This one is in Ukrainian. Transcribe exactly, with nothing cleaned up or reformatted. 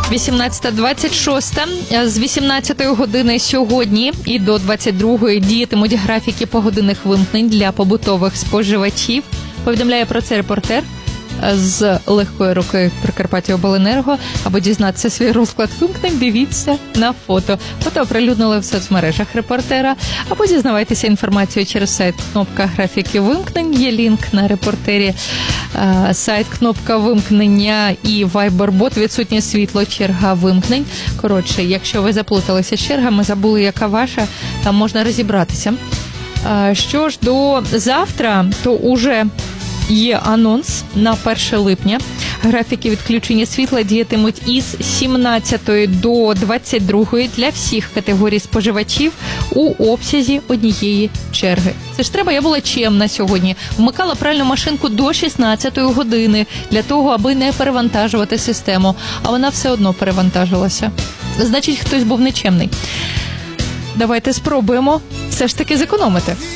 вісімнадцята двадцять шість. З вісімнадцятої години сьогодні і до двадцять другої діятимуть графіки погодинних вимкнень для побутових споживачів. Повідомляє про це репортер з легкої руки Прикарпаттяобленерго. Аби дізнатися свій розклад вимкнень, дивіться на фото. Фото оприлюднили в соцмережах репортера. Або дізнавайтеся інформацію через сайт кнопка графіки вимкнень. Є лінк на репортері. Сайт кнопка вимкнення і Viber-бот відсутнє світло, черга вимкнень. Коротше, якщо ви заплуталися з чергами, забули, яка ваша, там можна розібратися. Що ж до завтра, то уже є анонс на перше липня. Графіки відключення світла діятимуть із сімнадцятої до двадцять другої для всіх категорій споживачів у обсязі однієї черги. Це ж треба, я була чемна сьогодні. Вмикала пральну машинку до шістнадцятої години для того, аби не перевантажувати систему. А вона все одно перевантажилася. Значить, хтось був нечемний. Давайте спробуємо все ж таки зекономити.